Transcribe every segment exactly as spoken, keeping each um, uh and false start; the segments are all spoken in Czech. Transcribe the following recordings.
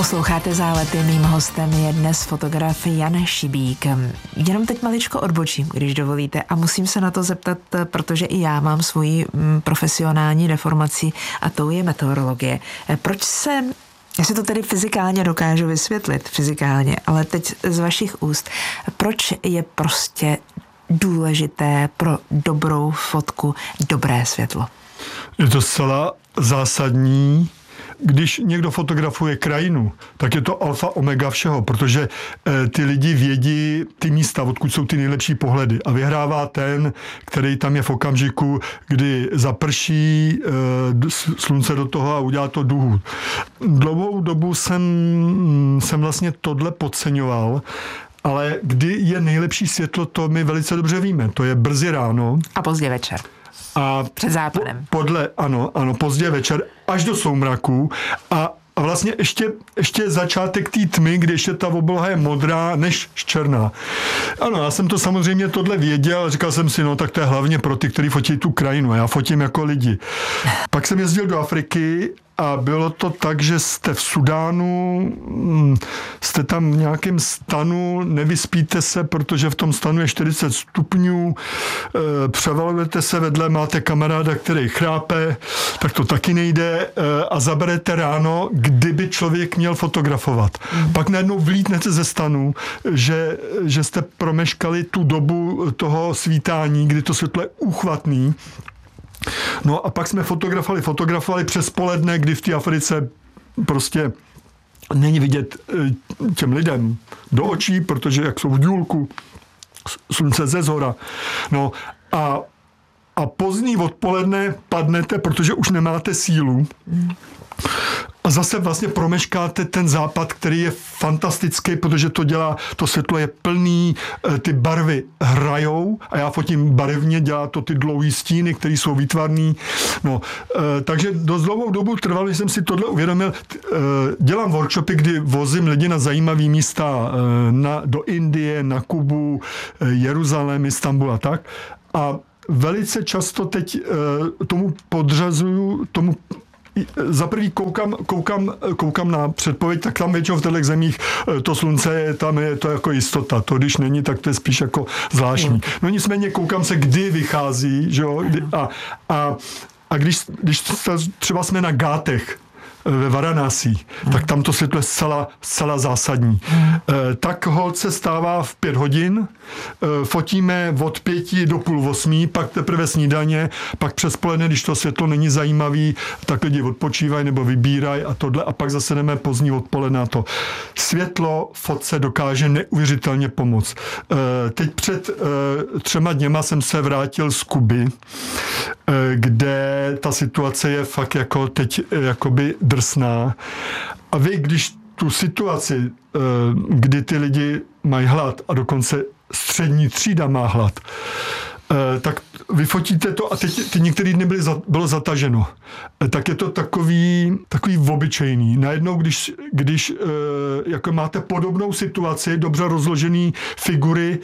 Posloucháte Zálety, mým hostem je dnes fotograf Jan Šibík. Jenom teď maličko odbočím, když dovolíte, a musím se na to zeptat, protože i já mám svoji profesionální deformaci a tou je meteorologie. Proč se, já si to tedy fyzikálně dokážu vysvětlit, fyzikálně, ale teď z vašich úst, proč je prostě důležité pro dobrou fotku dobré světlo? Je to zcela zásadní. Když někdo fotografuje krajinu, tak je to alfa omega všeho, protože e, ty lidi vědí ty místa, odkud jsou ty nejlepší pohledy, a vyhrává ten, který tam je v okamžiku, kdy zaprší e, slunce do toho a udělá to duhu. Dlouhou dobu jsem, jsem vlastně tohle podceňoval, ale kdy je nejlepší světlo, to my velice dobře víme. To je brzy ráno. A pozdě večer. A před západem. Po, podle, ano, ano, pozdě večer, až do soumraku a, a vlastně ještě, ještě začátek té tmy, kdy ještě ta obloha je modrá než černá. Ano, já jsem to samozřejmě tohle věděl, říkal jsem si, no tak to je hlavně pro ty, kteří fotí tu krajinu, a já fotím jako lidi. Pak jsem jezdil do Afriky a bylo to tak, že jste v Sudánu, jste tam v nějakém stanu, nevyspíte se, protože v tom stanu je čtyřicet stupňů, převalujete se vedle, máte kamaráda, který chrápe, tak to taky nejde, a zaberete ráno, kdyby člověk měl fotografovat. Mm. Pak najednou vlítnete ze stanu, že, že jste promeškali tu dobu toho svítání, kdy to světlo je úchvatný. No a pak jsme fotografovali, fotografovali přes poledne, kdy v té Africe prostě není vidět těm lidem do očí, protože jak jsou v důlku, slunce ze zhora. No a, a pozdní odpoledne padnete, protože už nemáte sílu. A zase vlastně promeškáte ten západ, který je fantastický, protože to dělá, to světlo je plný, ty barvy hrajou a já fotím barevně, dělá to ty dlouhý stíny, které jsou výtvarný. No, takže dost dlouhou dobu trvalo, že jsem si tohle uvědomil. Dělám workshopy, kdy vozím lidi na zajímavé místa na, do Indie, na Kubu, Jeruzalém, Istanbul a tak. A velice často teď tomu podřazuju, tomu za prvý koukám, koukám, koukám na předpověď, tak tam většinou v těchto zemích to slunce je, tam je to jako jistota. To, když není, tak to je spíš jako zvláštní. No nicméně koukám se, kdy vychází, že jo, a, a, a když, když třeba jsme na Gátech, ve Varanasi, hmm. tak tam to světlo je zcela, zcela zásadní. Hmm. E, tak holt se stává v pět hodin, e, fotíme od pěti do půl osmí, pak teprve snídaně, pak přes poledne, když to světlo není zajímavý, tak lidi odpočívají nebo vybírají a tohle, a pak zase jdeme pozdní odpoledne na to. Světlo fotce dokáže neuvěřitelně pomoct. E, teď před e, třema dněma jsem se vrátil z Kuby, e, kde ta situace je fakt jako teď jakoby drsná. A vy, když tu situaci, kdy ty lidi mají hlad a dokonce střední třída má hlad, tak vyfotíte to a teď ty některý dny byly, bylo zataženo. Tak je to takový, takový obyčejný. Najednou, když, když jako máte podobnou situaci, dobře rozložený figury,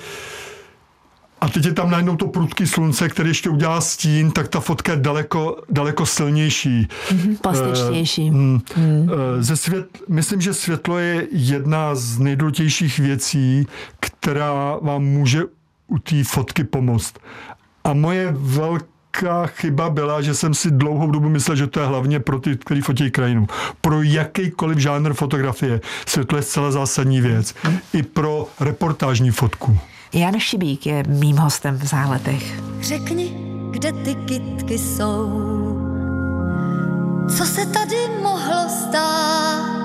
a teď je tam najednou to prudký slunce, který ještě udělá stín, tak ta fotka je daleko, daleko silnější. Mm-hmm, plastičtější. Uh, mm, mm. Uh, ze svět, myslím, že světlo je jedna z nejdůležitějších věcí, která vám může u té fotky pomoct. A moje velká chyba byla, že jsem si dlouhou dobu myslel, že to je hlavně pro ty, kteří fotí krajinu. Pro jakýkoliv žánr fotografie světlo je zcela zásadní věc. Mm. I pro reportážní fotku. Jan Šibík je mým hostem v Záletech. Řekni, kde ty kytky jsou, co se tady mohlo stát?